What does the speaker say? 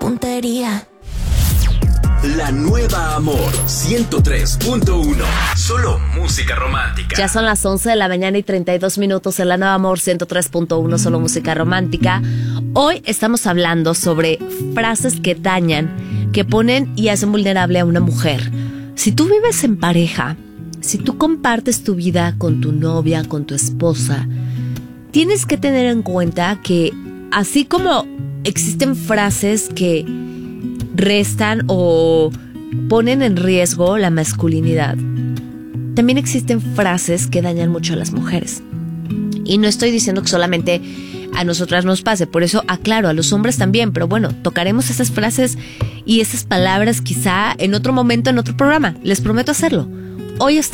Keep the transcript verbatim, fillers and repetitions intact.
tontería. La nueva Amor ciento tres punto uno. Solo música romántica. Ya son las once de la mañana y treinta y dos minutos en la nueva Amor ciento tres punto uno. Solo música romántica. Hoy estamos hablando sobre frases que dañan, que ponen y hacen vulnerable a una mujer. Si tú vives en pareja, si tú compartes tu vida con tu novia, con tu esposa, tienes que tener en cuenta que así como existen frases que restan o ponen en riesgo la masculinidad, también existen frases que dañan mucho a las mujeres. Y no estoy diciendo que solamente a nosotras nos pase, por eso aclaro, a los hombres también, pero bueno, tocaremos esas frases y esas palabras quizá en otro momento, en otro programa. Les prometo hacerlo. Hoy está